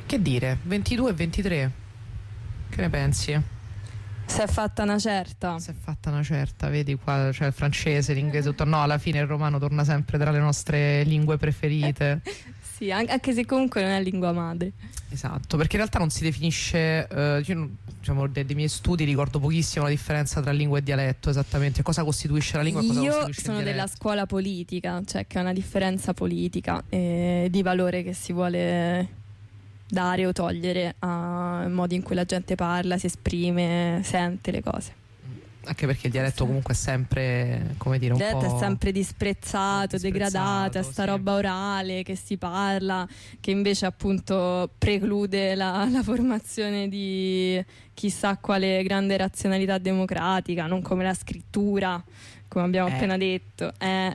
Che dire, 22 e 23, che ne pensi? Si è fatta una certa. Si è fatta una certa, vedi qua c'è il francese, l'inglese, tutto. No, alla fine il romano torna sempre tra le nostre lingue preferite. Sì, anche se comunque non è lingua madre. Esatto, perché in realtà non si definisce, io diciamo dei miei studi ricordo pochissimo la differenza tra lingua e dialetto, esattamente cosa costituisce la lingua e cosa costituisce il Io sono dialetto. della scuola politica, cioè che è una differenza politica di valore che si vuole dare o togliere al modo in cui la gente parla, si esprime, sente le cose. Anche perché il dialetto comunque è sempre, come dire, un Il dialetto po' è sempre disprezzato, degradato, è sta sì. roba orale che si parla, che invece appunto preclude la formazione di chissà quale grande razionalità democratica, non come la scrittura, come abbiamo appena detto.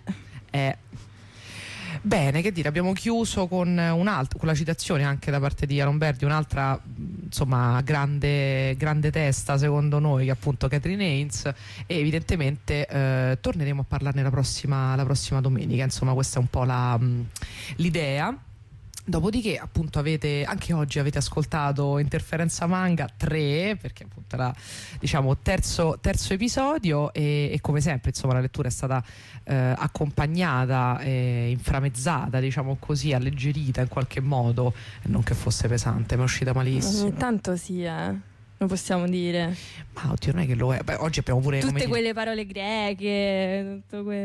Bene, che dire, abbiamo chiuso con con la citazione anche da parte di Aaron Berdi, un'altra insomma grande testa secondo noi, che è appunto Catherine Haynes, e evidentemente torneremo a parlarne la prossima domenica, insomma questa è un po' l'idea. Dopodiché appunto anche oggi avete ascoltato Interferenza Manga 3, perché appunto era diciamo terzo episodio, e come sempre insomma la lettura è stata accompagnata, inframezzata, diciamo così, alleggerita in qualche modo, non che fosse pesante, ma è uscita malissimo. Ogni tanto sì, lo possiamo dire. Ma oddio, non è che lo è. Beh, oggi abbiamo pure tutte quelle parole greche,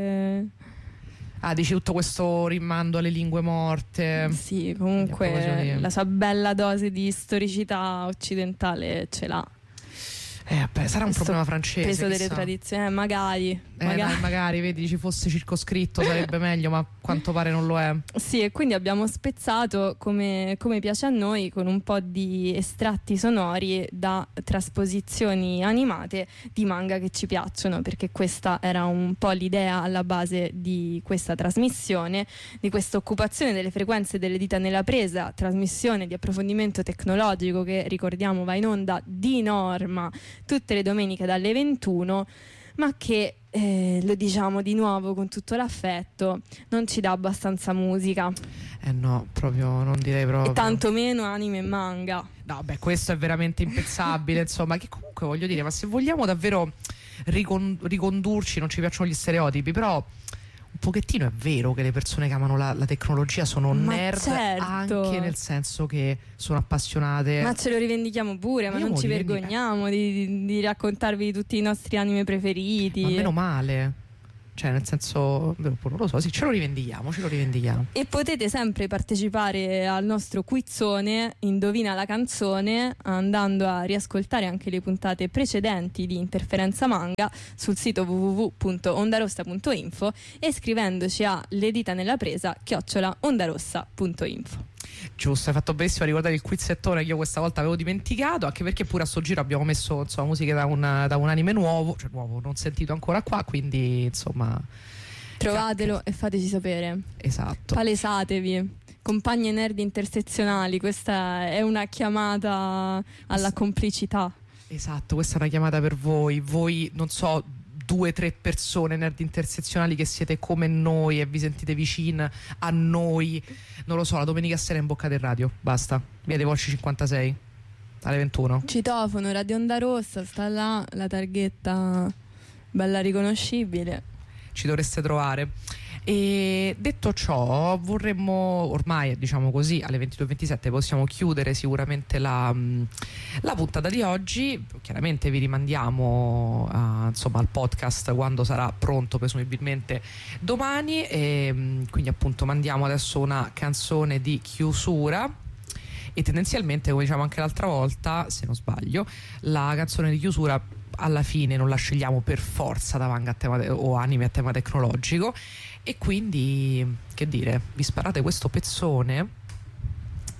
dici tutto questo rimando alle lingue morte. Sì, comunque la sua bella dose di storicità occidentale ce l'ha. Sarà un problema francese. Peso delle tradizioni, magari. Magari, vedi, ci fosse circoscritto sarebbe meglio, ma a quanto pare non lo è. Sì, e quindi abbiamo spezzato, come piace a noi, con un po' di estratti sonori da trasposizioni animate di manga che ci piacciono, perché questa era un po' l'idea alla base di questa trasmissione, di questa occupazione delle frequenze delle dita nella presa, trasmissione di approfondimento tecnologico che, ricordiamo, va in onda di norma tutte le domeniche dalle 21, ma che lo diciamo di nuovo con tutto l'affetto, non ci dà abbastanza musica. No, proprio non direi proprio. E tantomeno anime e manga. No, beh, questo è veramente impensabile, insomma, che comunque voglio dire, ma se vogliamo davvero ricondurci, non ci piacciono gli stereotipi, però un pochettino è vero che le persone che amano la tecnologia sono nerd, certo, anche nel senso che sono appassionate. Ma ce lo rivendichiamo pure, ma non ci vergogniamo di raccontarvi tutti i nostri anime preferiti. Ma meno male. Cioè, nel senso, non lo so, sì, ce lo rivendichiamo. E potete sempre partecipare al nostro quizzone Indovina la canzone, andando a riascoltare anche le puntate precedenti di Interferenza Manga sul sito www.ondarossa.info e scrivendoci a leditanellapresa@ondarossa.info. Giusto, hai fatto benissimo a ricordare il quizzettone che io questa volta avevo dimenticato, anche perché pure a sto giro abbiamo messo insomma musiche da un anime nuovo, cioè nuovo, non sentito ancora qua, quindi insomma trovatelo e fateci sapere. Esatto. Palesatevi, compagne nerd intersezionali, questa è una chiamata alla complicità. Esatto, questa è una chiamata per voi, non so, 2-3 persone nerd intersezionali che siete come noi e vi sentite vicine a noi, non lo so, la domenica sera imboccate il radio, basta, via dei Volsci 56 alle 21, citofono, Radio Onda Rossa, sta là la targhetta bella riconoscibile, ci dovreste trovare. E detto ciò, vorremmo ormai, diciamo così, alle 22:27 possiamo chiudere sicuramente la puntata di oggi. Chiaramente vi rimandiamo insomma al podcast quando sarà pronto, presumibilmente domani, e quindi appunto mandiamo adesso una canzone di chiusura. E tendenzialmente, come diciamo anche l'altra volta, se non sbaglio, la canzone di chiusura alla fine non la scegliamo per forza da manga a tema o anime a tema tecnologico, e quindi che dire, vi sparate questo pezzone